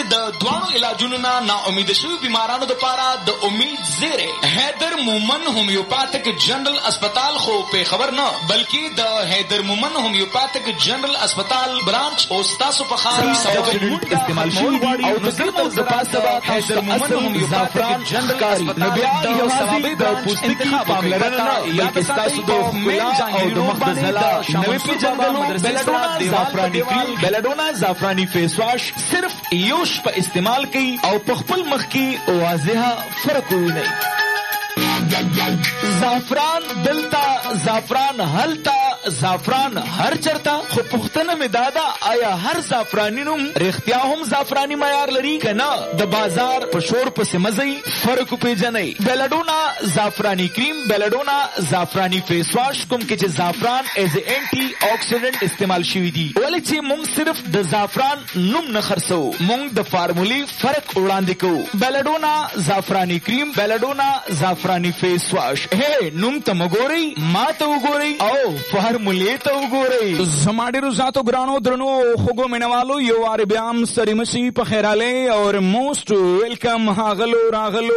د دوانو علاجونو نه ناامید شوي بیمارانو دپاره د امید زیری حیدر مومن هومیوپاتک جنرل اسپتال خو په خبر نه بلکې د حیدر مومن هومیوپاتک جنرل اسپتال برانچ او ستاسو په خاطر استعمال شوی او د ګرمو د پاسه حیدر مومن هومیوپاتک جنرل کاری نو بیا یوازې د پوستکي پاملرنه یا ستاسو د خملا او د مخ د زلا نوې پیژندلو بلډونا زعفراني کریم بلډونا زعفراني فیس واش صرف یوش په استعمال کوي او په خپل مخ کې واضحه فرق ویني. زعفران دلتا زعفران هلتا زعفران هر چرتا خو پختنه می دادا آیا هر زعفرانی نوم رښتیا هم زعفرانی معیار لري کنه د بازار په شور پسې مزي فرق پیژنئ. بلډونا زعفرانی کریم بلډونا زعفرانی فیس واش کوم کې چې زعفران ایز انټي اکسیډنټ استعمال شوی دی ولې چې موږ صرف د زعفران نوم نه خرڅو موږ د فارمولي فرق وړاندې کوو. بلډونا زعفرانی کریم بلډونا زعفرانی فیس واش هي نوم ته مګورئ ما ته وګورئ او فارمولې ته وګورئ. زما ډېرو ذاتو ګرانو درنو خوږو مینوالو یو وار بیا هم ستړي مشئ په خیرالی اور موسټ ویلکم هاغلو راغلو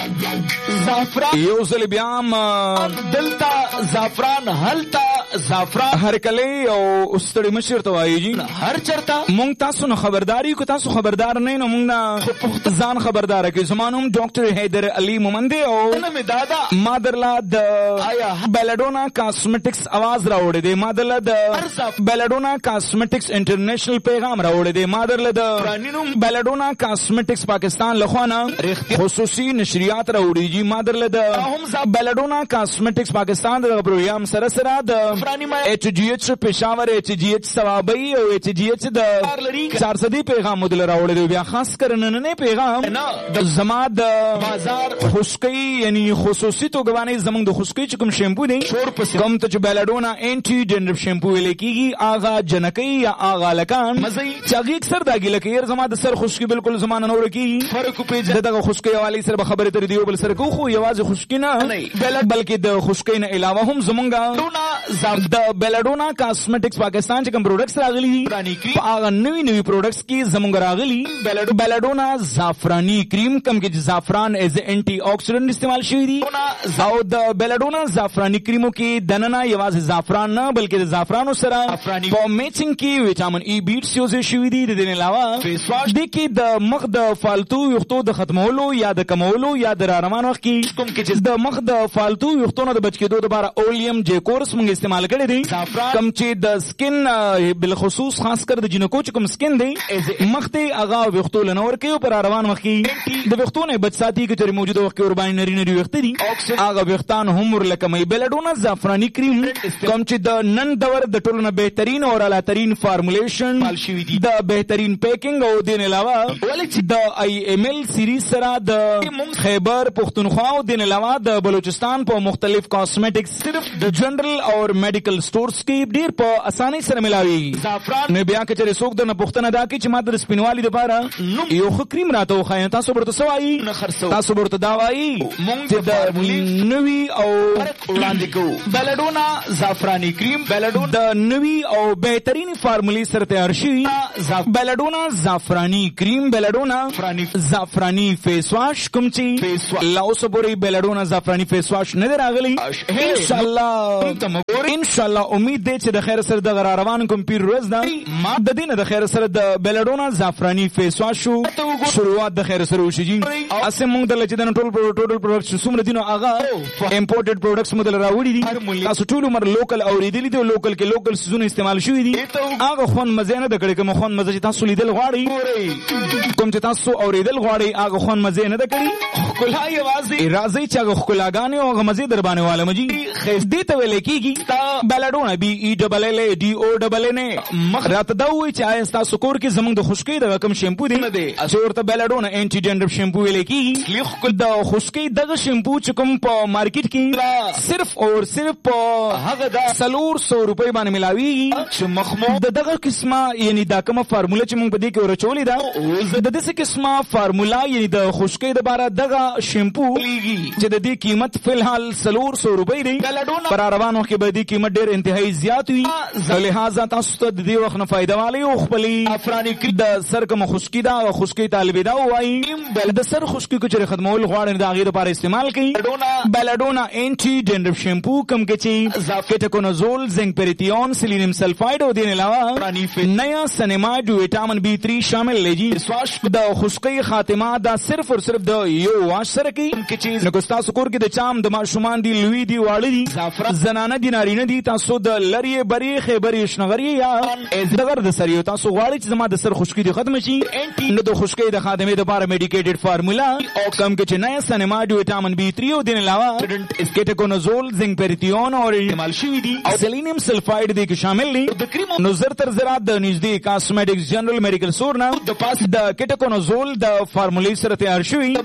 زعفران یو ځل بیا هم دلتا زعفران هلتا زعفران هر کلی او ستړي مشي ورته وایي جي هر چرته مونږ تاسو نه خبرداري کو تاسو خبردار نه نو مونږ نه ځان خبردار کی زمانوم ډاکټر حیدر علي مومند او دادا مادرلا د آیا بلډونا کاسمیټکس आवाज راوړې دی مادرلا د بلډونا کاسمیټکس انټرنیشنل پیغام راوړې دی مادرلا د بلډونا کاسمیټکس پاکستان لخوانه خصوصي نشریات راوړي جی مادرلا د بلډونا کاسمیټکس پاکستان د پروګرام سره سره د ایچ جی ایچ پېښور ایچ جی ایچ ثوابي او ایچ جی ایچ د 400 پیغام مدل راوړې دی بیا خاص کرننه پیغام د زما د بازار خوشکي یعنی خصوصي توګه زمونږ د خشکۍ چې کوم شیمپو دی شور پسې کوم ته چې بلډونا انټي ډینډرف شیمپو ویل کېږي آغا جنکۍ یا آغا لکان مزي چې هغې اکثر داګي لکه یار زما د سر خشکي بالکل زما نه نوره کېږي فرق وپېژنه دغه خشکۍ حوالې سره به خبرې ترې د یو بل سره کوو خو یوازې خشکي نه بلکې د خشکۍ نه علاوه هم زمونږ د بلډونا کاسمیټکس پاکستان چې کوم پروډکټس راغلي دي هغه نوي پروډکټس کې زمونږ راغلي بلډونا زعفراني کریم کوم کې زعفران ایز انټي اکسیډنټ استعمال شوی دی او د بلډونا زعفرانی کریمو کې دننه یوازې زعفران نه بلکې د زعفرانو سره په میچنګ کې وټامین ای بیټس یوز شوی دی. د دې علاوه فیس واش د کې د مخ د فالتو وختو د ختمولو یا د کمولو یا د راروان وخت کې کوم کې چې د مخ د فالتو وختونو د بچ کېدو لپاره اولیم جیکورس موږ استعمال کړی دی. کوم چې د سکن بالخصوص خاص کر د جنکو چې کوم سکن دی مخ ته هغه وختو لنور کې پر روان وخت کې د وختونو بچ ساتي کې تر موجوده وخت کې ورباندې نری وخت دي هغه وختان هم ورلکمې. بلډونا زعفرانی کریم کوم چې د نن دور د ټولو نه بهترین او اعلی ترین فارمولیشن د بهترین پیکینګ او د علاوه ولې چې د آی ایم ایل سیریز سره د خیبر پختونخوا او د علاوه د بلوچستان په مختلف کاسمیټکس صرف د جنرال او میډیکل سٹورز کې ډیر په اسانۍ سره ملاوي. زعفران نه بیا کې چې څوک د نه پختنه دا کې چې ما د سپینوالي لپاره یو خو کریم راته وخاین تاسو ورته سوایي تاسو ورته دا وایي مونږ د نوی او وړاندې کوو. بلډونا زعفرانی کریم بلډونا د نوی او بهترین فارمولې سره تیار شوی بلډونا زعفرانی کریم بلډونا زعفرانی فیس واش کوم چې لاوس پورې بلډونا زعفرانی فیس واش نه راغلی ان شاء الله امید دی چې د خیر سره د روان کوم پیر روز دا ما د دینه د خیر سره د بلډونا زعفرانی فیس واش شروعات د خیر سره وشي اسه مونږ د لچې د ټول پروډکټ څومره دینو هغه امپورټډ پروډکټس مدل راوړي دي تاسو ټول عمر لوکل اوریدلی دي لوکل کې لوکل سيزونه استعمال شوی دي هغه خون مزه نه د کړي کوم خون مزه چې تاسو لیدل غواړئ کوم چې تاسو اوریدل غواړئ هغه خون مزه نه د کړي خلا یوازې راځي چې هغه خلاګانې او هغه مزه در باندې والا مجي خېس دې ته ویل کېږي بلډونا بي ای ډبل ال ډي او ډبل ان مخ راته دا وایي چې آیا تاسو کور کې زمونږ د خشکۍ د کم شیمپو دی چې ورته بلډونا انټي ډینډرف شیمپو ویل کېږي د خشکۍ دغه شیمپو چې کوم په مارکیټ کې صرف او صرف هغه دا 400 روپۍ باندې ملاویږي چې مخمو د دغه قسمه یعنی دا کومه فارموله چې موږ په دې کې ورچولې ده د داسې قسمه فارموله یعنی د خشکۍ دپاره دغه شیمپو چې د دې قیمت فی الحال 400 روپۍ دی پر روان وخت کې به دې قیمت ډېر انتهایی زیات وي لہذا تاسو ته د دې وخت نه فایده والی او خپلې افرانی د سر کومه خشکي ده او خشکۍ طالب ده وایي د سر خشکي کو چې ختمول غواړي د هغې دپاره استعمال کوي بیلاډونا اینټي ډینډرف شیمپو کوم کې چې کیټاکونازول زنک پیریتیون سیلینیم سلفائڈ او دین علاوه نیا سنیمائڈ ویٹامن B3 شامل لے جی د خشکی خاتمه دا صرف اور صرف د یو واش سره کی چیز نو تاسو کور کې د چام د ماشومان دی لوی دی واړی دی زنانه دی نارینه دی تاسو د لری بری خیبری شنغری یا دغه د سریو تاسو غواړئ چې زما د سر خشکی دی ختم شي نو د خشکی د خاتمه لپاره میډیکیټډ فارمولا او کم کې چې نیا سنیمائڈ ویٹامن B3 او دین علاوه کیټاکونازول زنک پیریتیون اور استعمال شوی دی او سیلینیم سلفائڈ دی کې شامل دی نو زر تر زرات د نږدې کاسمیټکس جنرال میډیکل سٹور نه د پاس د کیټاکونازول د فارمولې سره تیار شوی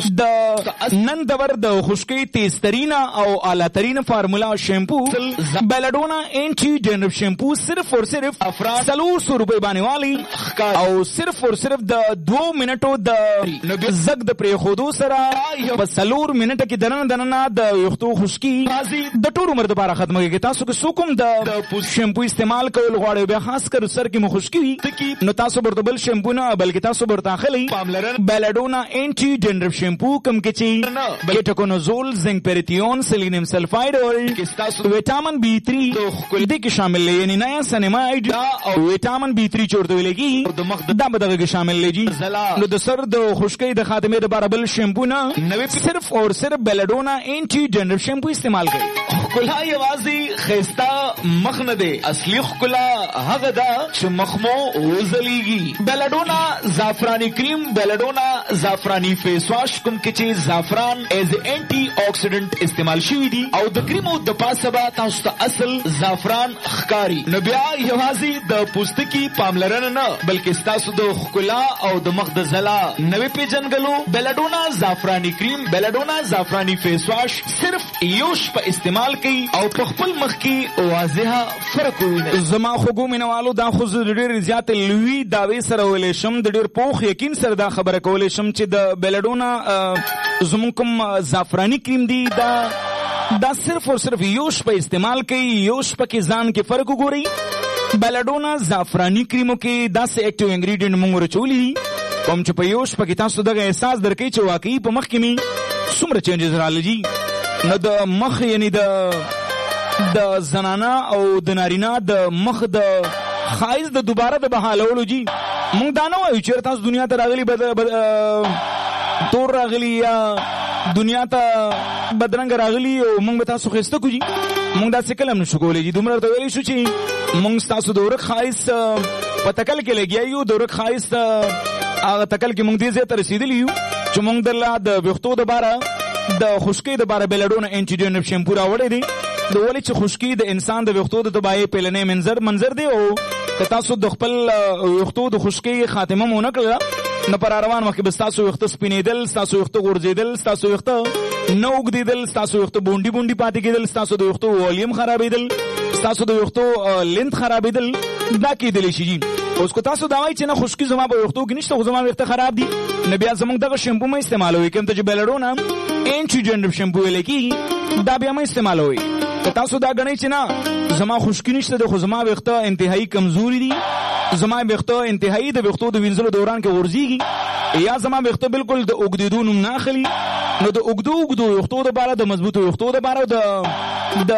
د نن دور د خشکی تیزترین او اعلی ترین فارمولا شیمپو بیلاډونا اینټي ډینډرف شیمپو صرف اور صرف 400 روپۍ باندې والی او صرف اور صرف د 2 منټو د زګ د پرې خودو سره په 4 منټه کې دننه د یختو خشکی د ټول عمر لپاره ختمه کیږي تاسو که څوک د شیمپو استعمال کول غواړئ بیا خاص کر سر کې مو خشکی وي نو تاسو ورته بل شیمپو نه بلکې تاسو ورته اخلئ بیلاډونا اینټي ډینډرف شیمپو کوم کې چې کیټاکونازول زنک پیریتیون سیلینیم سلفائڈ او ویټامن B3 دې کې شامل دی یعنی نیا سنیمائډ او ویټامن B3 چورته ویلېږي دا به دغه کې شامل دی نو د سر د خشکی د خاتمه لپاره بل شیمپو نه صرف اور صرف بیلاډونا اینټي ډینډرف شیمپو استعمال کړئ خلا یوازې خستا مخ نه دی اصلي خلا هغه دا چې مخمو وزلیږي بیلاډونا زعفرانی کریم بیلاډونا زعفرانی فیس واش کوم کې چې زعفران ایز اینټي اکسیډنٹ استعمال شوی دی او د کریمو د پاسه به تاسو ته اصل زعفران ښکاری نو بیا یوازې د پوستکي پاملرنه نه بلکې تاسو د خلا او د مخ د زلا نوې پیژنګلو بیلاډونا زعفرانی کریم بیلاډونا زعفرانی فیس واش صرف یوش په استعمال کوي او په خپل مخ کې واضحه فرق ویني زما خوګو مینوالو دا خو ډېر زیات لوی داوی سره ولې شم د ډېر پوخ یقین سره دا خبره کولې شم چې د بیلاډونا زموږ کوم زعفرانی کریم دی دا صرف اور صرف یوش په استعمال کوي یوش په کې ځان کې فرق وګورئ بیلاډونا زعفرانی کریمو کې داسې اکټیو انګریډینټ موږ ورچولي دي کوم چې په یوش په کې تاسو دغه احساس درکوي چې واقعي په مخ کې مې څومره چینجز راغلي نو د مخ یعنی د زنانه او د نارینه د مخ د خایز د دوباره د بحالولو جی مونږ دا نه وایو چې تاسو دنیا ته راغلي تور راغلي یا دنیا ته بدرنګ راغلي او مونږ به تاسو خسته کو جی مونږ دا څه کلم نشو کولی جی دومره ته ویلی شو چې مونږ تاسو د ورک خایز په تکل کې لګیا یو د ورک خایز هغه تکل کې مونږ دې ځای ته رسېدلي یو چې مونږ درله د ویښتو دپاره د خشکی دپاره بیلاډونا اینټي ډینډرف شیمپو راوړی دی د ولې چې خشکی د انسان د ویښتو د تباهۍ پیلنی منظر دی او که تاسو د خپل ویښتو د خشکی خاتمه مو نه کړله نو پر روان وخت کې به ستاسو ویښته سپینېدل ستاسو ویښته غورځېدل ستاسو ویښته نه اوږدېدل ستاسو ویښته بونډي بونډي پاتې کېدل ستاسو د ویښتو والیم خرابېدل ستاسو د ویښتو لینت خرابېدل دا کېدلی شي جي اوس که تاسو دا وایئ چې نه خشکي زما په ویښتو کې نشته خو زما ویښته خراب دي نو بیا زموږ دغه شیمپو مه استعمالوئ کوم ته چې بیلاډونا اینټي ډینډرف شیمپو ویلی کېږي دا بیا مه استعمالوئ که تاسو دا ګڼئ چې نه زما خشکي نشته دی خو زما ویښته انتهایی کمزوري دي زما ویښته انتهایی د ویښتو د وینځلو دوران کې غورځېږي یا زما ویښته بالکل د اوږدېدو نوم نه اخلي نو د اوږدو ویښتو دپاره د مضبوطو ویښتو دپاره د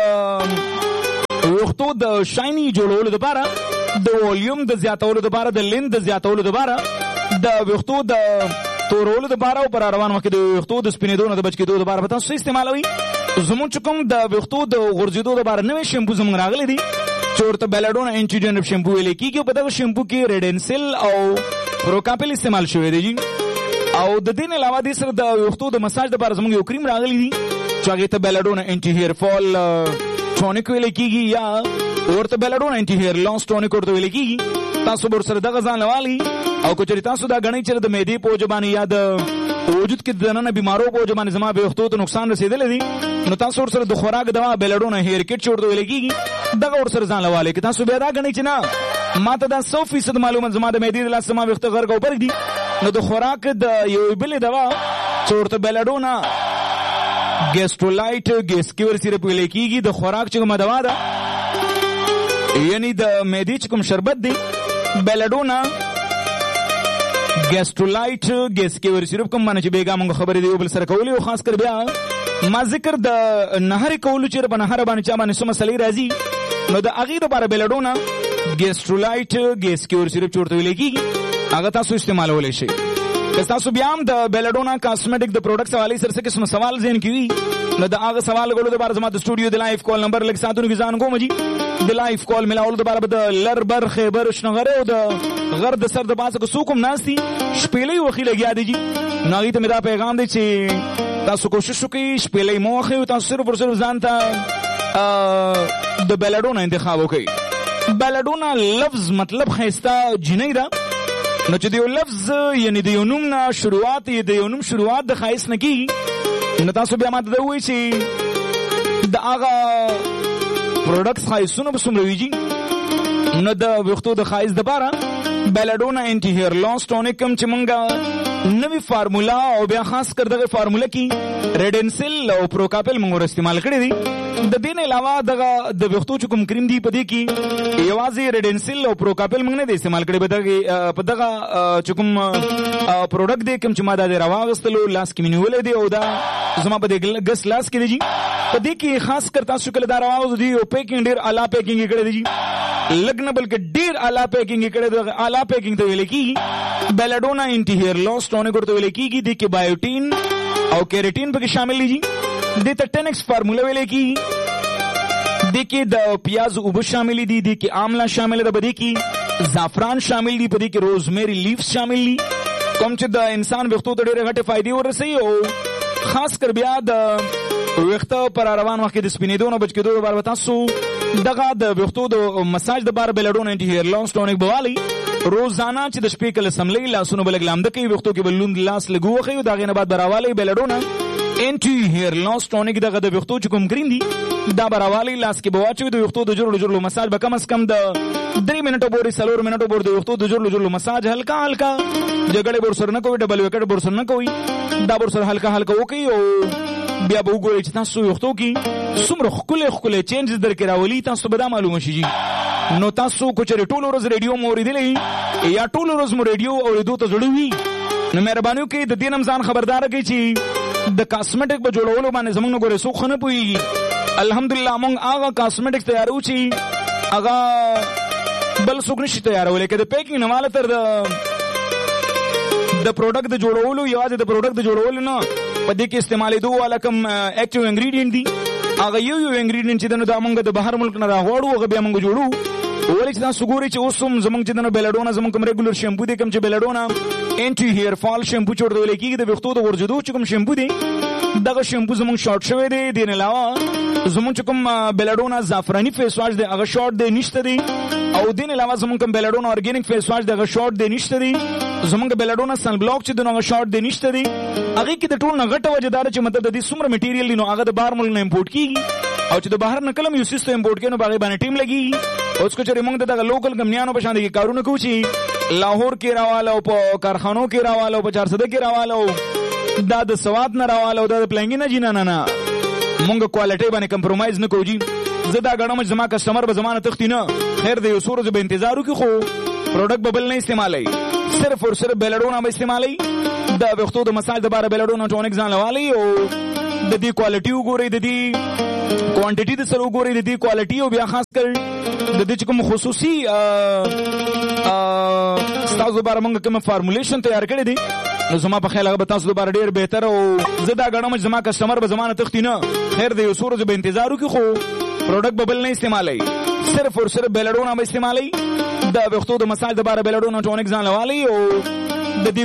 ویښتو د شایني جوړولو دپاره د والیوم د زیاتولو دپاره د لین د زیاتولو دپاره د ویښتو د تورولو دپاره او پر روان وخت کې د ویښتو د سپینېدو نه د بچ کېدو دپاره به تاسو استعمالوئ زموږ چې کوم د ویښتو د غورځېدو دپاره نوی شیمپو زموږ راغلی دی چې ورته بیلاډونا اینټي ډینډرف شیمپو ویلی کېږي او په دغه شیمپو کې ریډنسل او پروکاپل استعمال شوی دی جي او د دې نه علاوه دې سره د ویښتو د مساج دپاره زموږ یو کریم راغلی دی چې هغې ته بیلاډونا اینټي هیر فال ټونیک ویلی کېږي یا ورته بیلاډونا اینټي هیر لاس ټونیک ورته ویلی کېږي تاسو به ورسره دغه ځان لوالئ او که چېرې تاسو دا ګڼئ چې د معدې په وجه باندې یا د وجود کې د دننه بیمارو په وجه باندې زما ویښتو ته نقصان رسېدلی دی نو تاسو ورسره د خوراک دوا بیلاډونا هیر کټ چې ورته ویلی کېږي دغه ورسره ځان لواله کې تاسو بیا دا غنئ چې نه ما ته دا 100% معلومه زما د معدې د لاس ما وخت غرق او برګ دي نو د خوراک د یو بل دوا چورته بلډونا ګیسټرولایټ ګیسکیور سیرپ ویل کیږي د خوراک چې کومه دوا ده یعنی د معدې چې کوم شربت دی بلډونا ګیسټرولایټ ګیسکیور سیرپ کوم باندې چې بیګا موږ خبرې دی بل سره کولې او خاص کر بیا ما ذکر د نهر کولو چې په نهر باندې چا باندې سم مسلې راځي نو د اغې لپاره بلډونا ګیسټرولایټ ګیسکیور سیرپ چورته ویل کیږي هغه تاسو استعمالولای شئ که تاسو بیا هم د بلډونا کاسمیټک د پروډکټس حواله سره څه قسم سوال ذهن کې وي نو د هغه سوال غوړو د بار زما د سټوډیو د لایف کال نمبر لګ ساتونو کې ځان کوم جی د لایف کال ملاول د بار د لربر خیبر شنغره او د غر د سر د باسه کو سوکم ناسي شپېلې وخی لګیا دي جی ناغي ته مدا پیغام دی چې تاسو کوشش وکړئ شپېلې مو خو تاسو سره پر سره ځان ته د بلډونا انتخاب وکړئ بلډونا لفظ مطلب خيستا جنۍ دا نو چې دیو لفظ یعنی دیو نوم نه شروعات دیو نوم شروعات د خایس نه کی نو تاسو بیا ماته دوی چې د هغه پروډکټس خایسونو به څومره ویږي نو د وختو د خایس د بارا بلډونا انټي هیر لاس ټونیک کوم چې مونږه نوی فارمولا او بیا خاص کر دغه فارمولا کی ریډنسل او پروکاپل مونږ استعمال کړی دي د دین علاوه دغه د وختو چې کوم کریم دی پدې کې یوازې ریډنسل او پروکاپل مونږ نه استعمال کړی په دغه چې کوم پروډکټ دی کوم چې ما د راواغستلو لاس کې منیول دی او دا زما په دې ګس لاس کې دی پدې کې خاص کر تاسو کله دا راواغ دی او پیکینګ ډیر اعلی پیکینګ کړی دی لګنه بلکې ډیر اعلی پیکینګ کړی دی اعلی پیکینګ ته ویل کیږي بلډونا انټي هیر لاس ټونیک ورته ویل کیږي د کې بایوټین او کیراټین پکې شامل دي د ته 10x فارمولا ویل کیږي د کې د پیاز او شامل دي د کې آملا شامل ده بده کې زعفران شامل دي بده کې روزمیری لیفز شامل دي کوم چې د انسان وختو ته ډېر غټه فائدې ورسوي او خاص کر بیا د وختو پر روان وخت د سپینېدو بچ کېدو بار تاسو دغه د وختو د مساج د بار بلډون انټي هیر لاس ټونیک بوالي روزانه چې د شپې کله سملې لاسونو بلګ لامده کوي وختو کې بلوند لاس لګو خو دا غنه بعد براوالي بلډونا انټي هیر لاس ټونیک دغه د وختو چې کوم کریم دي دا براوالي لاس کې بواچوي د وختو د جوړلو مساج به کم از کم د 3 منټو پورې 4 منټو پورې د وختو د جوړلو مساج هلکا هلکا جګړه ورسره نه کوي ډبل وکټ ورسره نه کوي دا ورسره هلکا هلکا وکي او بیا به وګورئ چې تاسو وختو کې څومره خله چینجز درکې راولي تاسو به دا معلومه شي نو تاسو کو چې ټول ورځ ریډیو مو اوریدلې یا ټول ورځ مو ریډیو اوریدو ته جوړوي نو مهرباني وکړئ د دې نمځان خبردار کړئ چې د کاسمیټک په جوړولو باندې زمونږ ګورې سو خنه پويږي الحمدلله مونږ هغه کاسمیټک تیارو چې هغه بل څوک نشي تیارولای کده پیکینګ نه مال تر د پروډکټ د جوړولو یوازې د پروډکټ د جوړولو نه په دې کې استعمالېدو والا کوم اکټیو انګریډینټ دي هغه یو انګریډینټ چې د موږ د بهر ملک نه راغوړو هغه بیا موږ جوړو ولې چې تاسو ګورئ چې اوس هم زمونږ چې د بلډونا زمونږ کوم ریګولر شیمپو دی کوم چې بلډونا انټي هیر فال شیمپو چورته ویل کېږي د وختو د ورجدو چې کوم شیمپو دی دغه شیمپو زمونږ شارټ شوی دی دین علاوه زمونږ کوم بلډونا زعفرانی فیس واش دی هغه شارټ دی نشته دی او دین علاوه زمونږ کوم بلډونا اورګانیک فیس واش دی هغه شارټ دی نشته دی زمونږ بلډونا سن بلاک چې دغه شارټ دی نشته دی هغه کې د ټول نه غټه وجدار چې مطلب د دې څومره میټیریل دی نو هغه د بهر ملک نه امپورټ کیږي او چې د بهر نه کلم یو سیستم امپورټ کینو باغې باندې ټیم لګي اوس کو چې موږ دغه لوکل کمپنیانو په شان دي کارونه کوو چې لاهور کې راواله او په کارخانو کې راواله او په 400 کې راواله دا د سواد نه راواله او د پلانګ نه جنا نه موږ کوالټي باندې کمپرومایز نه کوو زه دا غړم چې زما کسٹمر به زمانه تختی نه خیر دی یو سورز به انتظار وکړو خو پروډکټ ببل نه استعمالي صرف اور صرف بلډونا به استعمالي دا وختو د مساج د بار بلډونا ټونیک ځان لوالي او د دې کوالټي وګورئ د دې کوانټیټي د سره وګورئ د دې کوالټي او بیا خاص کر د دې کوم خصوصي تاسو لپاره موږ کوم فارمولیشن تیار کړی دی نو زما په خیال هغه تاسو لپاره ډیر بهتر او زه دا غواړم چې زما کسٹمر به زمانه تختی نه خیر دی یو سورز به انتظار وکړو خو پروډکټ ببل نه استعمالي صرف اور صرف بلډونا به استعمالي دا وختو د مساج د بار بلډونا ټونیک ځان لوالي او د دې